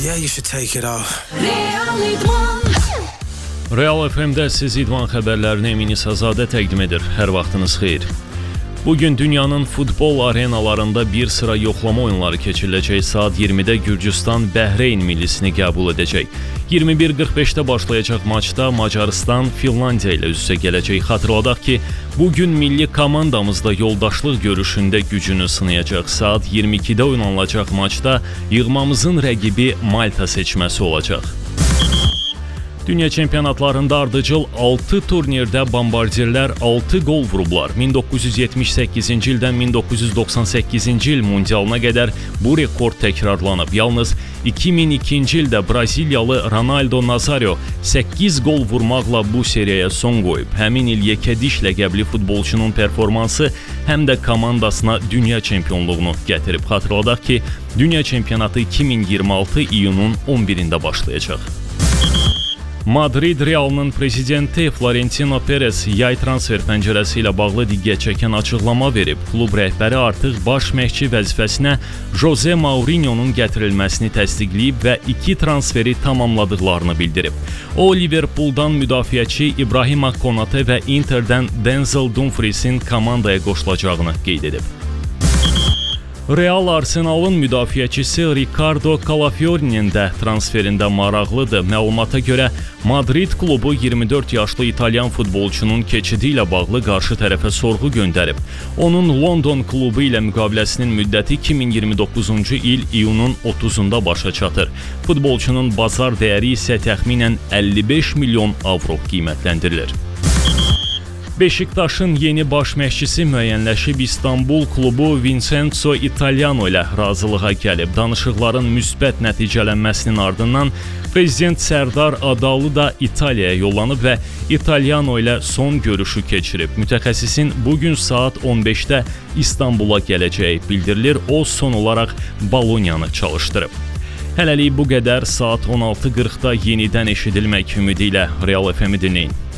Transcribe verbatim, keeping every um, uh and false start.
Yeah, you should take it off. Real F M-də siz İdman xəbərlərini Emini Sazadə təqdim edir. Hər vaxtınız xeyir. Bugün dünyanın futbol arenalarında bir sıra yoxlama oyunları keçiriləcək. Saat iyirmidə Gürcüstan Bəhreyn millisini qəbul edəcək. iyirmi bir qırx beşdə başlayacaq maçda Macarıstan Finlandiya ilə üz-üzə gələcək. Xatırladaq ki, bugün milli komandamızda yoldaşlıq görüşündə gücünü sınayacaq. Saat iyirmi ikidə oynanılacaq maçda yığmamızın rəqibi Malta seçməsi olacaq. Dünya çempionatlarında ardıcıl altı turnirdə bombardirlər altı gol vurublar. min doqquz yüz yetmiş səkkizinci ildən min doqquz yüz doxsan səkkizinci il mundialına qədər bu rekord təkrarlanıb. Yalnız iki min ikinci ildə Braziliyalı Ronaldo Nazario səkkiz gol vurmaqla bu seriyaya son qoyub. Həmin il yekədiş ləqəbli futbolçunun performansı həm də komandasına dünya çempionluğunu gətirib. Xatırladaq ki, dünya çempionatı iki min iyirmi altı iyunun on birində başlayacaq. Madrid Real'ın prezidenti Florentino Perez yay transfer pəncərəsi ilə bağlı diqqət çəkən açıqlama verib. Klub rəhbəri artıq baş məşqçi vəzifəsinə Jose Mourinho'nun gətirilməsini təsdiqləyib və iki transferi tamamladıqlarını bildirib. O, Liverpooldan müdafiəçi İbrahima Konate və Inter'dən Denzel Dumfries'in komandaya qoşulacağını qeyd edib. Real Arsenal'ın müdafiəçisi Ricardo Calafiori'nin də transferində maraqlıdır. Məlumata görə Madrid klubu iyirmi dörd yaşlı İtalyan futbolçunun keçidi ilə bağlı qarşı tərəfə sorğu göndərib. Onun London klubu ilə müqaviləsinin müddəti iki min iyirmi doqquzuncu il iyunun otuzunda başa çatır. Futbolçunun bazar dəyəri isə təxminən əlli beş milyon avro qiymətləndirilir. Beşiktaşın yeni baş məşqçisi müəyyənləşib. İstanbul klubu Vincenzo Italiano ilə razılığa gəlib. Danışıqların müsbət nəticələnməsinin ardından prezident Sərdar Adalı da İtaliyaya yollanıb və Italiano ilə son görüşü keçirib. Mütəxəssisin bugün saat on beşdə İstanbula gələcəyi bildirilir. O son olaraq Boloniyanı çalışdırıb. Hələlik bu qədər. Saat on altı qırxda yenidən eşidilmək ümidi ilə Real F M-i dinləyin.